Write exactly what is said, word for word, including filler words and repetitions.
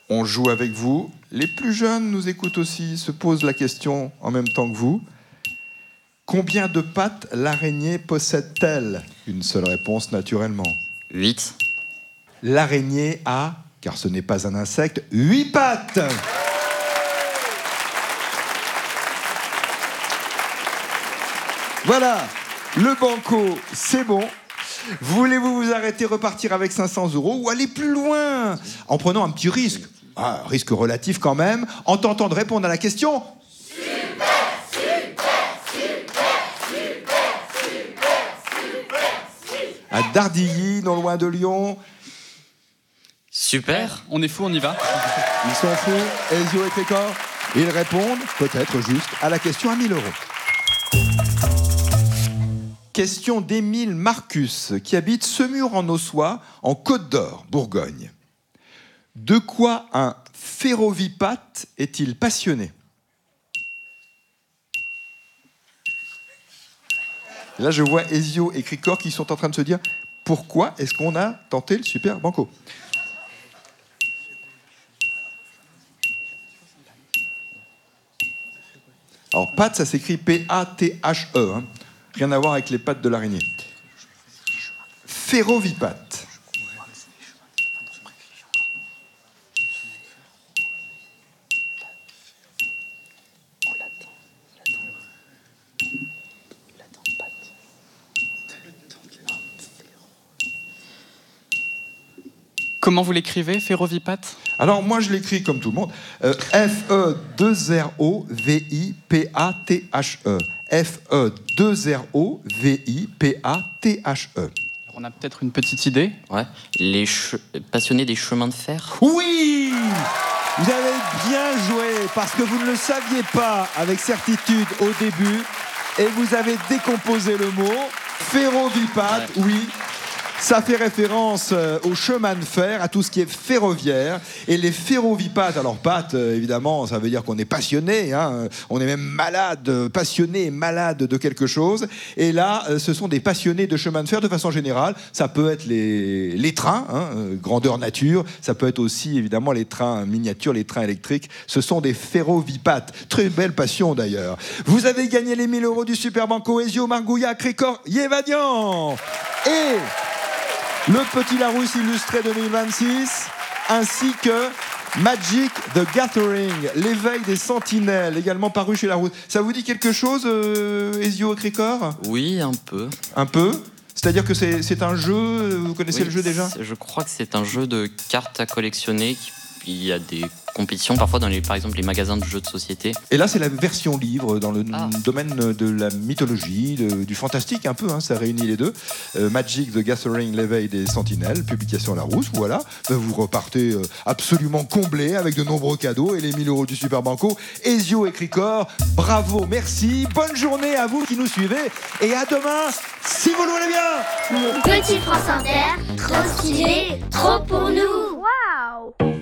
On joue avec vous. Les plus jeunes nous écoutent aussi, se posent la question en même temps que vous. Combien de pattes l'araignée possède-t-elle? Une seule réponse, naturellement. huit. L'araignée a, car ce n'est pas un insecte, huit pattes. Voilà, le banco, c'est bon. Voulez-vous vous arrêter, repartir avec cinq cents euros ou aller plus loin en prenant un petit risque? Ah, risque relatif quand même, en tentant de répondre à la question. Super, super, super, super, super, super, super. À Dardilly, non loin de Lyon. Super. On est fou, on y va. Ils sont fous, Ezio et Crécor. Ils répondent, peut-être juste, à la question à mille euros. Question d'Émile Marcus, qui habite Semur-en-Ossois, en Côte d'Or, Bourgogne. De quoi un ferrovipate est-il passionné? Là, je vois Ezio et Cricor qui sont en train de se dire pourquoi est-ce qu'on a tenté le super banco? Alors, pâte, ça s'écrit P A T H E. Hein. Rien à voir avec les pattes de l'araignée. Ferrovipate. Comment vous l'écrivez, ferrovipate? Alors, moi, je l'écris comme tout le monde. Euh, F E deux R O V I P A T H E. F E deux R O V I P A T H E. On a peut-être une petite idée. Ouais. Les che- passionnés des chemins de fer. Oui! Vous avez bien joué, parce que vous ne le saviez pas avec certitude au début, et vous avez décomposé le mot. Ferrovipate, ouais. Oui. Ça fait référence euh, au chemin de fer, à tout ce qui est ferroviaire. Et les ferrovipates, alors pates, euh, évidemment, ça veut dire qu'on est passionné, hein, on est même malade, euh, passionné et malade de quelque chose. Et là, euh, ce sont des passionnés de chemin de fer de façon générale. Ça peut être les, les trains, hein, euh, grandeur nature. Ça peut être aussi, évidemment, les trains miniatures, les trains électriques. Ce sont des ferrovipates. Très belle passion, d'ailleurs. Vous avez gagné les mille euros du Super Banco. Ezio, Margouilla, Crécor, Yévadian. Et le Petit Larousse illustré deux mille vingt-six, ainsi que Magic the Gathering, l'éveil des sentinelles, également paru chez Larousse. Ça vous dit quelque chose, euh, Ezio et Crécor? Oui, un peu. Un peu? C'est-à-dire que c'est, c'est un jeu, vous connaissez Oui, le jeu déjà? Je crois que c'est un jeu de cartes à collectionner. Il y a des compétitions, parfois dans les, par exemple les magasins de jeux de société. Et là, c'est la version livre, dans le ah. domaine de la mythologie, de, du fantastique un peu, hein, ça réunit les deux. Euh, Magic the Gathering, l'éveil des sentinelles, publication Larousse, voilà. Vous repartez euh, absolument comblé avec de nombreux cadeaux et les mille euros du Super Banco. Ezio et Cricor, bravo, merci. Bonne journée à vous qui nous suivez et à demain, si vous le voulez bien. Petit France Inter, trop stylé, trop pour nous. Waouh!